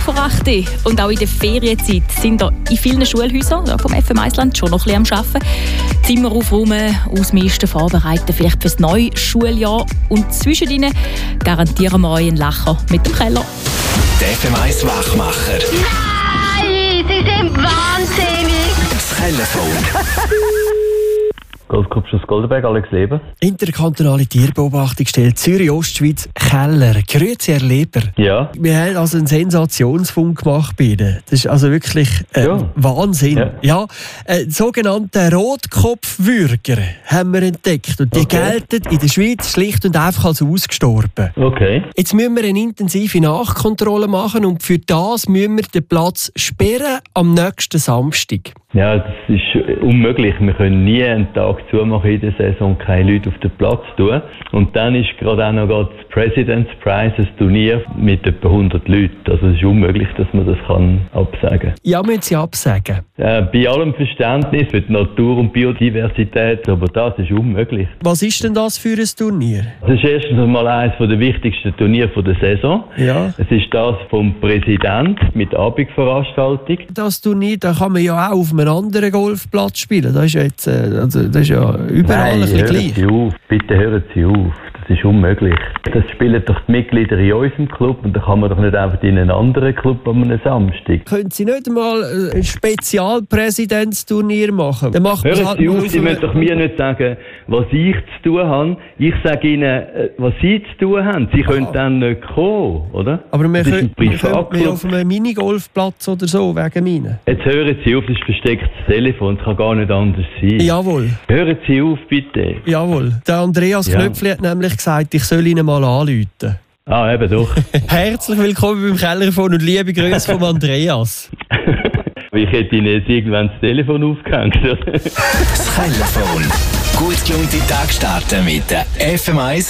vor 8 Uhr. Und auch in der Ferienzeit sind da in vielen Schulhäusern vom FM Island schon noch ein bisschen am Arbeiten. Zimmer aufräumen, ausmisten, vorbereiten, vielleicht fürs neue Schuljahr. Und zwischendrin garantieren wir euch einen Lacher mit dem Keller. Der FM 1 Wachmacher. Nein, Sie sind wahnsinnig. Das Telefon. Golfclub Goldenberg, Alex Leber. Interkantonale Tierbeobachtungsstelle Zürich-Ostschweiz, Keller. Grüezi, Herr Leber. Ja. Wir haben also einen Sensationsfund gemacht bei Ihnen. Das ist also wirklich Wahnsinn. Ja. Sogenannte Rotkopfwürger haben wir entdeckt. Und die gelten in der Schweiz schlicht und einfach als ausgestorben. Okay. Jetzt müssen wir eine intensive Nachkontrolle machen und für das müssen wir den Platz sperren am nächsten Samstag. Ja, das ist unmöglich. Wir können nie einen Tag zumachen in der Saison und keine Leute auf den Platz tun. Und dann ist gerade auch noch das President's Prize, ein Turnier mit etwa 100 Leuten. Also es ist unmöglich, dass man das absagen kann. Ja, müssen Sie absagen? Bei allem Verständnis für die Natur und Biodiversität, aber das ist unmöglich. Was ist denn das für ein Turnier? Das ist erstens einmal eines der wichtigsten Turniere der Saison. Ja. Es ist das vom Präsident mit Abendveranstaltung. Das Turnier, da kann man ja auch auf einem anderen Golfplatz spielen. Das ist ja jetzt, das ist ja überall ein bisschen gleich. Hören Sie auf. Bitte hören Sie auf. Das ist unmöglich. Das spielen doch die Mitglieder in unserem Club und da kann man doch nicht einfach in einen anderen Club an einem Samstag. Können Sie nicht mal ein Spezialpräsidentsturnier machen? Dann macht hören halt Sie auf, Sie müssen doch mir nicht sagen, was ich zu tun habe. Ich sage Ihnen, was Sie zu tun haben. Sie können dann nicht kommen, oder? Aber wir das können auf einem Minigolfplatz oder so, wegen Ihnen. Jetzt hören Sie auf, das ist verstecktes Telefon, es kann gar nicht anders sein. Jawohl. Hören Sie auf, bitte. Jawohl. Der Andreas Knöpfli hat nämlich gesagt, ich soll Ihnen mal anrufen. Ah, eben doch. Herzlich willkommen beim Kellerfon und liebe Grüße von Andreas. Ich hätte Ihnen jetzt irgendwann das Telefon aufgehängt. Das Telefon. Gut gelaunte Tag starten mit der FM 1